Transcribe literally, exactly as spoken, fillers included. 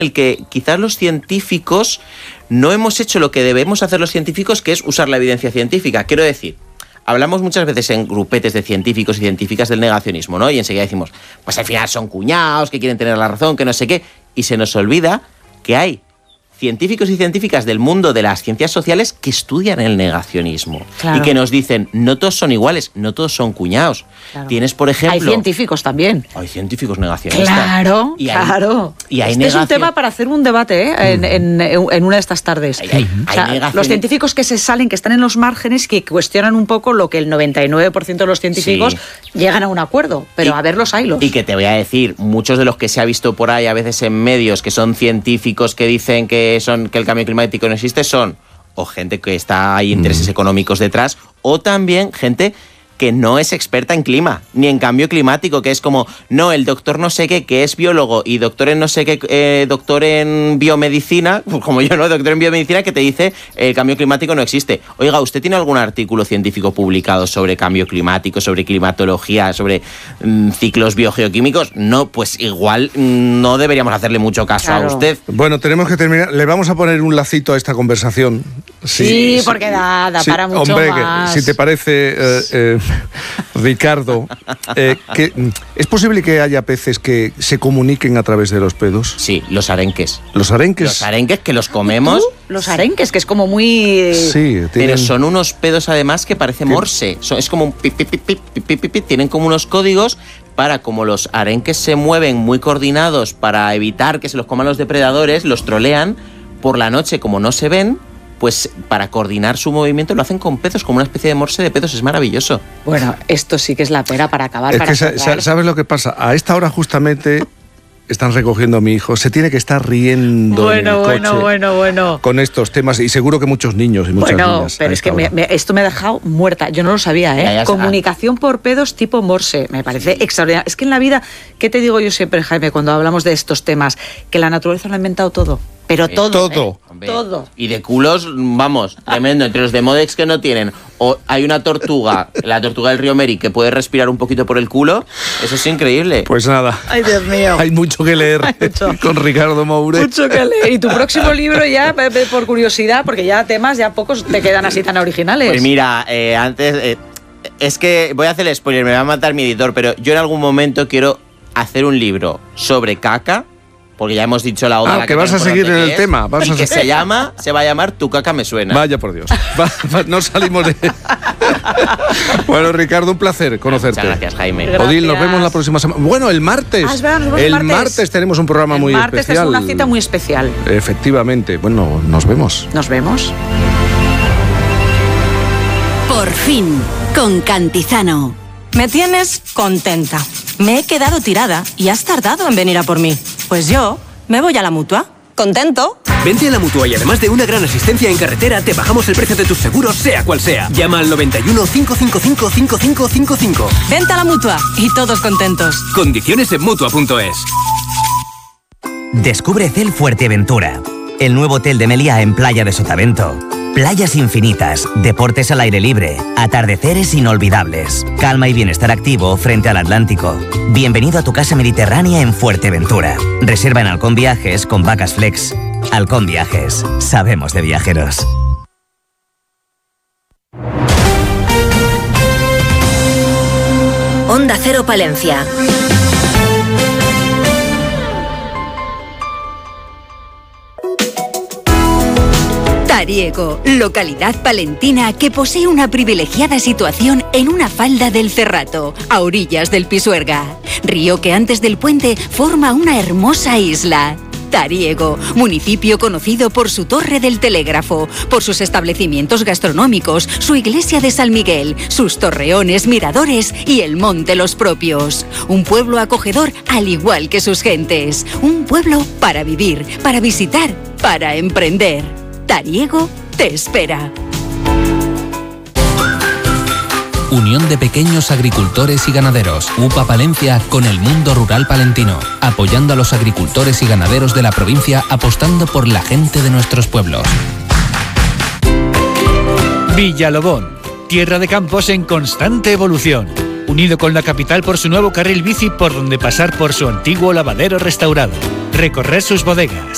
el que quizás los científicos no hemos hecho lo que debemos hacer los científicos, que es usar la evidencia científica. Quiero decir, hablamos muchas veces en grupetes de científicos y científicas del negacionismo, ¿no? Y enseguida decimos, pues al final son cuñados, que quieren tener la razón, que no sé qué. Y se nos olvida que hay científicos y científicas del mundo de las ciencias sociales que estudian el negacionismo. Claro. Y que nos dicen, no todos son iguales, no todos son cuñados. Claro. Tienes, por ejemplo... Hay científicos también. Hay científicos negacionistas. Claro, y hay, claro. Y hay este negacion... es un tema para hacer un debate, ¿eh? en, en, en una de estas tardes. Hay, hay, o sea, hay negacion... Los científicos que se salen, que están en los márgenes, que cuestionan un poco lo que el noventa y nueve por ciento de los científicos sí. llegan a un acuerdo. Pero y, a ver los haylos. Y que te voy a decir, muchos de los que se ha visto por ahí a veces en medios, que son científicos que dicen que, son, que el cambio climático no existe, son o gente que está hay intereses mm. económicos detrás, o también gente que no es experta en clima, ni en cambio climático, que es como, no, el doctor no sé qué, que es biólogo, y doctor en no sé qué, eh, doctor en biomedicina, pues como yo, ¿no? Doctor en biomedicina, que te dice el cambio climático no existe. Oiga, ¿usted tiene algún artículo científico publicado sobre cambio climático, sobre climatología, sobre mmm, ciclos biogeoquímicos? No, pues igual mmm, no deberíamos hacerle mucho caso claro. a usted. Bueno, tenemos que terminar. Le vamos a poner un lacito a esta conversación. Sí, sí, sí porque da, da sí, para mucho hombre, más. Si te parece... Eh, eh, Ricardo, eh, que, ¿es posible que haya peces que se comuniquen a través de los pedos? Sí, los arenques. ¿Los arenques? Los arenques que los comemos. Los arenques, que es como muy... Sí, tienen... Pero son unos pedos además que parece morse. Son, es como un pip, pip, pip, pip, pip, pip, pip. Tienen como unos códigos para, como los arenques se mueven muy coordinados para evitar que se los coman los depredadores, los trolean por la noche como no se ven. Pues para coordinar su movimiento lo hacen con pedos, como una especie de morse de pedos, es maravilloso. Bueno, esto sí que es la pera para acabar. Es para que cerrar. ¿Sabes lo que pasa? A esta hora justamente están recogiendo a mi hijo, se tiene que estar riendo bueno, en el coche bueno, bueno, bueno. con estos temas, y seguro que muchos niños y muchas bueno, niñas. Pero es que me, me, esto me ha dejado muerta, yo no lo sabía, ¿eh? Ya, ya Comunicación por pedos tipo morse, me parece sí. extraordinario. Es que en la vida, ¿qué te digo yo siempre, Jaime, cuando hablamos de estos temas? Que la naturaleza lo ha inventado todo. Pero todo, todo. ¿eh? Todo. Y de culos, vamos, tremendo. Entre los de Modex que no tienen, o hay una tortuga, la tortuga del río Meri, que puede respirar un poquito por el culo, eso es increíble. Pues nada. Ay, Dios mío. Hay mucho que leer mucho. con Ricardo Moure. Mucho que leer. Y tu próximo libro ya, por curiosidad, porque ya temas, ya pocos te quedan así tan originales. Pues mira, eh, antes... Eh, es que voy a hacer el spoiler, me va a matar mi editor, pero yo en algún momento quiero hacer un libro sobre caca, porque ya hemos dicho la otra. Ah, la que vas a seguir en el es, tema. Vas y a que se llama, se va a llamar Tu caca me suena. Vaya por Dios. Va, va, no salimos de... Bueno, Ricardo, un placer conocerte. Muchas gracias, Jaime. Gracias. Odil, nos vemos la próxima semana. Bueno, el martes. Ah, es verdad, nos vemos el martes. martes tenemos un programa el muy martes especial. Es una cita muy especial. Efectivamente. Bueno, nos vemos. Nos vemos. Por fin, con Cantizano. Me tienes contenta. Me he quedado tirada y has tardado en venir a por mí. Pues yo me voy a la Mutua. ¿Contento? Vente a la Mutua y además de una gran asistencia en carretera, te bajamos el precio de tus seguros, sea cual sea. Llama al noventa y uno, cinco cinco cinco, cinco cinco cinco cinco. Vente a la Mutua y todos contentos. Condiciones en Mutua punto es. Descubre Cel Fuerteventura, el nuevo hotel de Meliá en Playa de Sotavento. Playas infinitas, deportes al aire libre, atardeceres inolvidables, calma y bienestar activo frente al Atlántico. Bienvenido a tu casa mediterránea en Fuerteventura. Reserva en Halcón Viajes con Vacas Flex. Halcón Viajes, sabemos de viajeros. Onda Cero Palencia. Tariego, localidad palentina que posee una privilegiada situación en una falda del Cerrato, a orillas del Pisuerga, río que antes del puente forma una hermosa isla. Tariego, municipio conocido por su torre del telégrafo, por sus establecimientos gastronómicos, su iglesia de San Miguel, sus torreones, miradores y el monte Los Propios. Un pueblo acogedor al igual que sus gentes. Un pueblo para vivir, para visitar, para emprender. Tariego te espera. Unión de Pequeños Agricultores y Ganaderos, U P A Palencia, con el mundo rural palentino, apoyando a los agricultores y ganaderos de la provincia, apostando por la gente de nuestros pueblos. Villalobón, tierra de campos en constante evolución, unido con la capital por su nuevo carril bici por donde pasar por su antiguo lavadero restaurado, recorrer sus bodegas,